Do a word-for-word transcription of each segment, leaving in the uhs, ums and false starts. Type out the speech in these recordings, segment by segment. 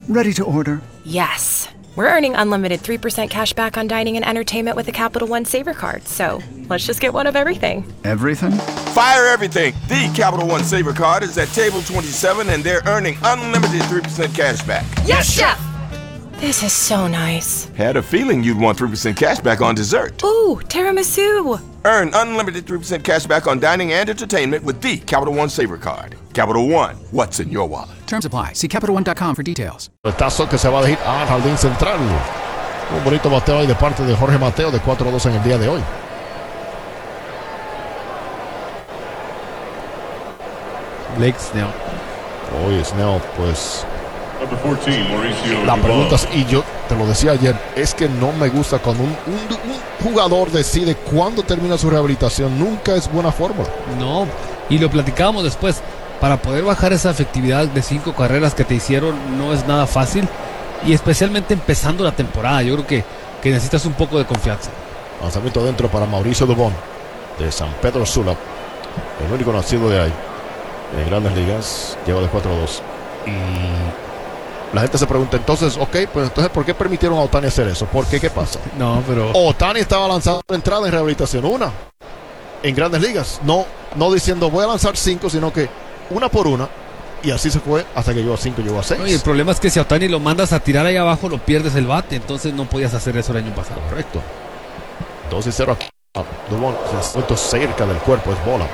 Ready to order. Yes. We're earning unlimited three percent cash back on dining and entertainment with a Capital One Saver card, so let's just get one of everything. Everything? Fire everything. The Capital One Saver card is at table twenty-seven, and they're earning unlimited three percent cash back. Yes, Chef! This is so nice. Had a feeling you'd want three percent cash back on dessert. Ooh, tiramisu! Earn unlimited three percent cash back on dining and entertainment with the Capital One Saver card. Capital One, what's in your wallet? Terms apply. See Capital One dot com for details. El tazo que se va a dirigir al jardín central. Un bonito bateo ahí de parte de Jorge Mateo de cuatro dos en el día de hoy. Blake Snell. Oye, Snell, pues la pregunta es, y yo te lo decía ayer, es que no me gusta cuando un, un, un jugador decide cuándo termina su rehabilitación. Nunca es buena fórmula. No, y lo platicábamos después. Para poder bajar esa efectividad de cinco carreras que te hicieron no es nada fácil, y especialmente empezando la temporada. Yo creo que, que necesitas un poco de confianza. Lanzamiento adentro para Mauricio Dubón de San Pedro Sula, el único nacido de ahí en Grandes Ligas. Lleva de cuatro dos. Y la gente se pregunta entonces, ok, pues entonces ¿por qué permitieron a Ohtani hacer eso? ¿Por qué? ¿Qué pasa? No, pero Ohtani estaba lanzando entrada en rehabilitación, una en Grandes Ligas, no, no diciendo voy a lanzar cinco, sino que una por una, y así se fue hasta que llegó a cinco, llegó a seis. No, y el problema es que si a Ohtani lo mandas a tirar ahí abajo, lo pierdes el bate. Entonces no podías hacer eso el año pasado. Correcto. dos y cero aquí. Dubón se ha puesto cerca del cuerpo, es bola.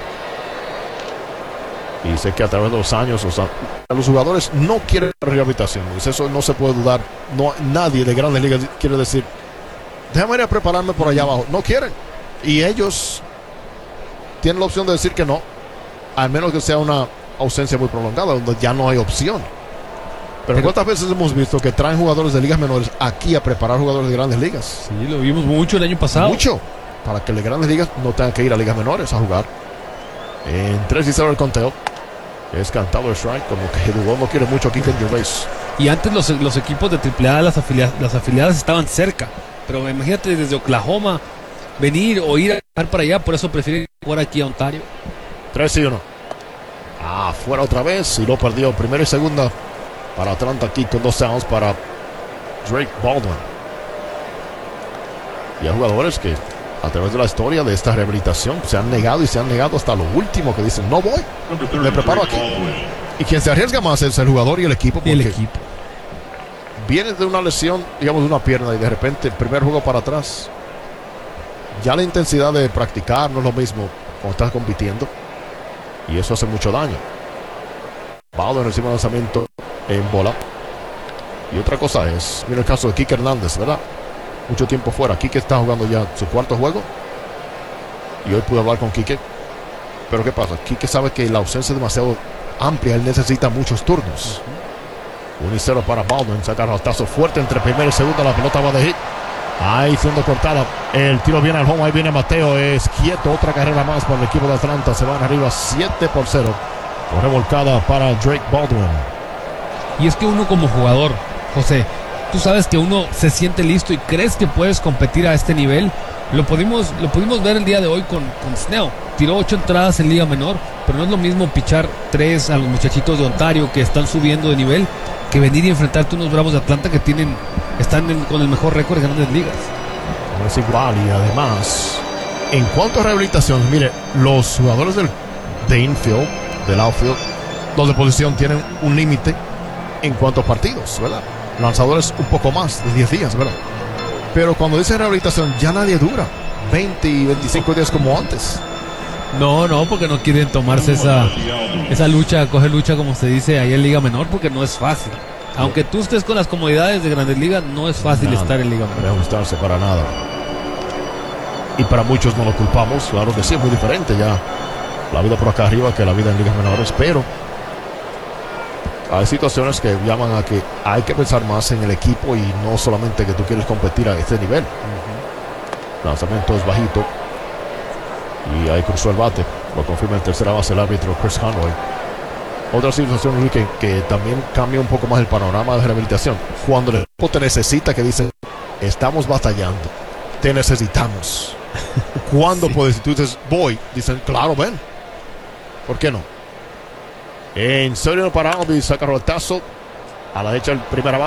Y sé que a través de los años, o sea, los jugadores no quieren rehabilitación. Pues eso no se puede dudar. No, nadie de Grandes Ligas quiere decir, déjame ir a prepararme por allá abajo. No quieren. Y ellos tienen la opción de decir que no, al menos que sea una ausencia muy prolongada, donde ya no hay opción. Pero, Pero ¿cuántas veces hemos visto que traen jugadores de ligas menores aquí a preparar jugadores de Grandes Ligas? Sí, lo vimos mucho el año pasado. Mucho. Para que las Grandes Ligas no tengan que ir a ligas menores a jugar. En tres y cero el conteo. Es cantado el strike, como que Dubón no quiere mucho aquí con Gervais. Y antes los, los equipos de triple A, las, afilia, las afiliadas estaban cerca. Pero imagínate desde Oklahoma venir o ir a jugar para allá. Por eso prefieren jugar aquí a Ontario. tres y uno. Ah, fuera otra vez y lo perdió. Primera y segunda para Atlanta aquí con dos outs para Drake Baldwin. Y hay jugadores que a través de la historia de esta rehabilitación se han negado y se han negado hasta lo último, que dicen no voy, me preparo aquí. Y quien se arriesga más es el jugador y el equipo, porque el equipo viene de una lesión, digamos de una pierna, y de repente el primer juego para atrás. Ya la intensidad de practicar no es lo mismo cuando estás compitiendo, y eso hace mucho daño. Baldwin recibe un lanzamiento en bola. Y otra cosa es, mira el caso de Kike Hernández, ¿verdad? Mucho tiempo fuera. Kike está jugando ya su cuarto juego. Y hoy pude hablar con Kike. Pero ¿qué pasa? Kike sabe que la ausencia es demasiado amplia. Él necesita muchos turnos. uno y cero para Baldwin. Saca rotazo fuerte entre primera y segunda. La pelota va de hit. Ahí siendo cortada. El tiro viene al home. Ahí viene Mateo. Es quieto. Otra carrera más para el equipo de Atlanta. Se van arriba siete por cero. Por revolcada para Drake Baldwin. Y es que uno como jugador, José, tú sabes que uno se siente listo y crees que puedes competir a este nivel. Lo pudimos, lo pudimos ver el día de hoy con, con Snell. Tiró ocho entradas en Liga Menor, pero no es lo mismo pichar tres a los muchachitos de Ontario que están subiendo de nivel que venir y enfrentarte a unos Bravos de Atlanta que tienen, están en, con el mejor récord de Grandes Ligas. No es igual. Y además, en cuanto a rehabilitación, mire, los jugadores del de infield, del outfield, los de posición tienen un límite en cuanto a partidos, ¿verdad? Lanzadores un poco más de diez días, ¿verdad? Pero cuando dice rehabilitación, ya nadie dura veinte y veinticinco días como antes. No, no, porque no quieren tomarse esa, esa lucha, coger lucha como se dice ahí en Liga Menor, porque no es fácil. Aunque tú estés con las comodidades de Grandes Ligas, no es fácil nada, estar en Liga Menor. No debe gustarse para nada. Y para muchos no lo culpamos, claro que sí, es muy diferente ya la vida por acá arriba que la vida en ligas menores, pero hay situaciones que llaman a que hay que pensar más en el equipo y no solamente que tú quieres competir a este nivel. Uh-huh. Lanzamiento es bajito y ahí cruzó el bate, lo confirma en tercera base el árbitro Chris Conroy. Otra situación, Luis, que, que también cambia un poco más el panorama de rehabilitación, cuando el equipo te necesita, que dice estamos batallando, te necesitamos. ¿Cuándo sí. puedes? Si tú dices voy, dicen claro, ven. ¿Por qué no? En serio para Albi, saca rotazo a la derecha el primera base.